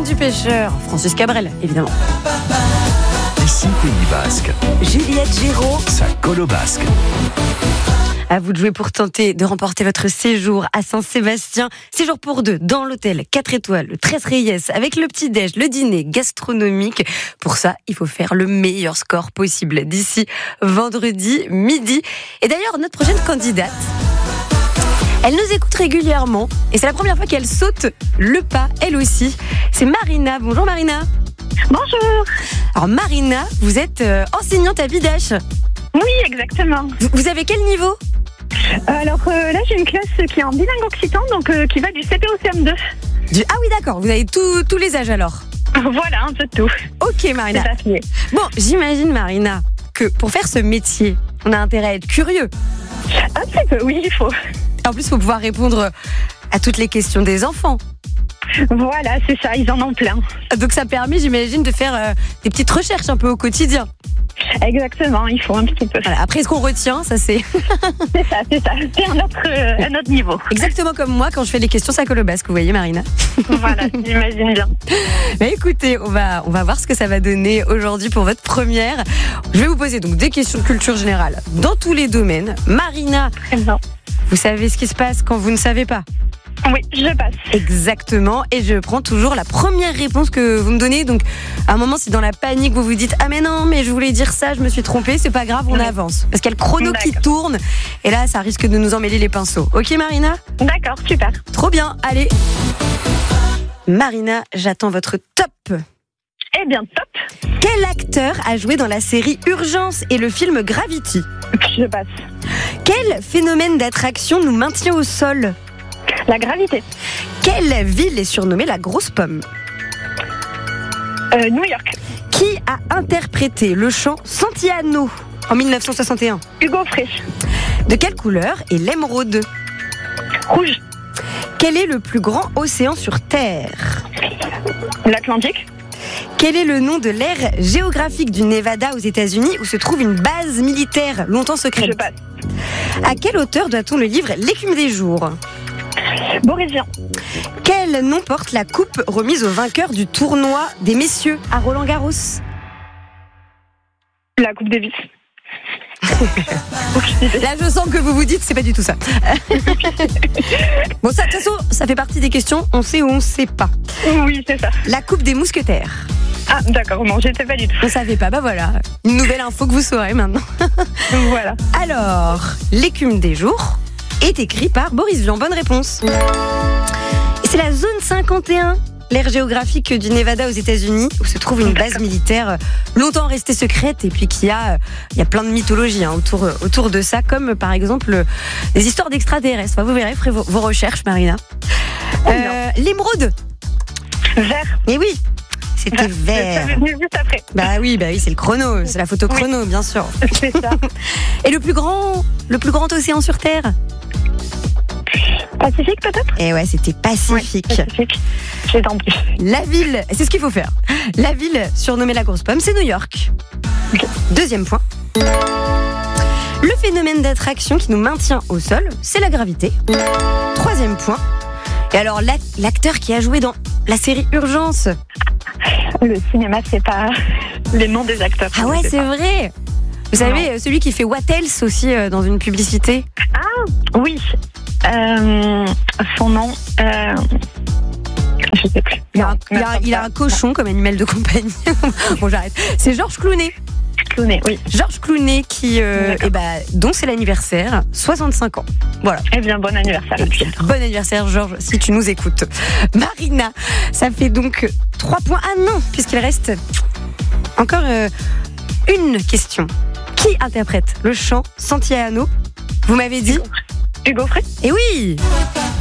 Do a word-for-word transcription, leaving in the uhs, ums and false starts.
du pêcheur, Francis Cabrel, évidemment. Ici Pays Basque. Juliette Géraud. Ça colle au basque. À vous de jouer pour tenter de remporter votre séjour à Saint-Sébastien. Séjour pour deux dans l'hôtel quatre étoiles, le Tres Reyes, avec le petit-déj, le dîner gastronomique. Pour ça, il faut faire le meilleur score possible d'ici vendredi midi. Et d'ailleurs, notre prochaine candidate, elle nous écoute régulièrement et c'est la première fois qu'elle saute le pas, elle aussi. C'est Marina. Bonjour Marina. Bonjour. Alors Marina, vous êtes euh, enseignante à Bidache. Oui, exactement. Vous, vous avez quel niveau ? Alors euh, là, j'ai une classe qui est en bilingue occitan, donc euh, qui va du C P au C M deux. Du... Ah oui, d'accord. Vous avez tout, tous les âges alors. Voilà, un peu de tout. Ok Marina. C'est ça. Bon, j'imagine Marina que pour faire ce métier, on a intérêt à être curieux. Un petit peu, oui, il faut. En plus, il faut pouvoir répondre à toutes les questions des enfants. Voilà, c'est ça, ils en ont plein. Donc ça permet, j'imagine, de faire euh, des petites recherches un peu au quotidien. Exactement, il faut un petit peu. Voilà. Après, ce qu'on retient, ça c'est... C'est ça, c'est ça. C'est un autre, euh, un autre niveau. Exactement comme moi, quand je fais les questions, ça colle au basque, vous voyez Marina. Voilà, j'imagine bien. Mais écoutez, on va, on va voir ce que ça va donner aujourd'hui pour votre première. Je vais vous poser donc des questions de culture générale dans tous les domaines. Marina, Très bien. vous savez ce qui se passe quand vous ne savez pas ? Oui, je passe. Exactement, et je prends toujours la première réponse que vous me donnez. Donc, à un moment, si dans la panique vous vous dites « Ah mais non, mais je voulais dire ça, je me suis trompée », c'est pas grave, on Oui. avance. Parce qu'il y a le chrono qui D'accord. tourne, et là, ça risque de nous emmêler les pinceaux. Ok Marina ? D'accord, super. Trop bien, allez. Marina, j'attends votre top. Eh bien, top. Quel acteur a joué dans la série Urgence et le film Gravity ? Je passe. Quel phénomène d'attraction nous maintient au sol ? La gravité. Quelle ville est surnommée la grosse pomme ? Euh, New York. Qui a interprété le chant Santiano en mille neuf cent soixante et un ? Hugo Frey. De quelle couleur est l'émeraude ? Rouge. Quel est le plus grand océan sur Terre ? L'Atlantique. Quel est le nom de l'aire géographique du Nevada aux États-Unis où se trouve une base militaire longtemps secrète ? Je passe. À quel auteur doit-on le livre L'écume des jours ? Boris Vian. Quel nom porte la coupe remise au vainqueur du tournoi des messieurs à Roland-Garros ? La Coupe Davis. Là, je sens que vous vous dites, c'est pas du tout ça. Bon, ça, de toute façon, ça fait partie des questions, on sait ou on sait pas. Oui, c'est ça. La coupe des mousquetaires. Ah, d'accord, non, j'étais pas du tout. On savait pas, bah voilà. Une nouvelle info que vous saurez maintenant. Voilà. Alors, l'écume des jours est écrit par Boris Vian. Bonne réponse. Et c'est la zone cinquante et un, l'aire géographique du Nevada aux États-Unis, où se trouve une base militaire longtemps restée secrète et puis qui a, il y a plein de mythologie hein, autour, autour de ça, comme par exemple des histoires d'extraterrestres. Enfin, vous verrez, ferez vos, vos recherches, Marina. Euh, l'émeraude. Vert. Et oui, c'était Ça vert. m'est venu juste après. Bah oui, bah oui, c'est le chrono, c'est la photo chrono, bien sûr. C'est ça. Et le plus grand, le plus grand océan sur Terre ? Pacifique peut-être ? Et ouais, c'était Pacifique. Pacifique. J'ai tenté. La ville, c'est ce qu'il faut faire. La ville surnommée la grosse pomme, c'est New York. Ok. Deuxième point. Le phénomène d'attraction qui nous maintient au sol, c'est la gravité. Troisième point. Et alors, l'ac- l'acteur qui a joué dans la série Urgence. Le cinéma, c'est pas les noms des acteurs. Ah ouais, Je sais c'est pas. vrai. Vous savez, euh, celui qui fait What Else aussi euh, dans une publicité. Ah, oui. Euh, son nom, euh, je sais plus. Il a, un, Non, il a- il a un cochon comme animal de compagnie. Bon, j'arrête. C'est Georges Clooney. Clooney, oui. Georges Clooney qui, euh, D'accord. eh ben, dont c'est l'anniversaire, soixante-cinq ans. Voilà. Eh bien, bon anniversaire. Bon anniversaire Georges, si tu nous écoutes. Marina, ça fait donc trois points. Ah non, puisqu'il reste encore euh, une question. Qui interprète le chant Santiano ? Vous m'avez dit ? Hugo Frey. Eh oui.